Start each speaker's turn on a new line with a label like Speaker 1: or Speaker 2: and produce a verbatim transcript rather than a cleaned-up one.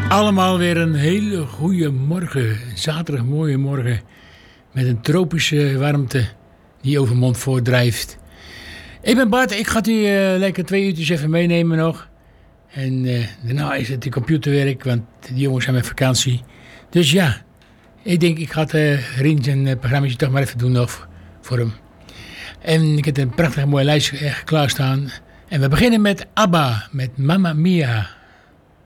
Speaker 1: Allemaal weer een hele goede morgen. Zaterdag mooie morgen. Met een tropische warmte die over Montfort drijft. Ik ben Bart, ik ga u uh, lekker twee uurtjes even meenemen nog. En uh, daarna is het de computerwerk, want de jongens zijn met vakantie. Dus ja, ik denk ik ga het uh, Rien zijn uh, programmaatje toch maar even doen nog voor hem. En ik heb een prachtige mooie lijst uh, klaarstaan. En we beginnen met ABBA, met Mamma Mia.